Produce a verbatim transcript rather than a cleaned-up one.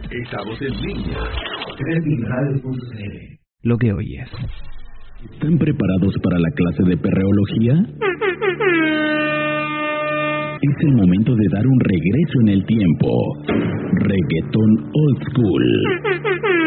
Estamos en línea. Creativeradio punto c l. Lo que oyes. ¿Están preparados para la clase de perreología? Es el momento de dar un regreso en el tiempo. Reggaetón Old School.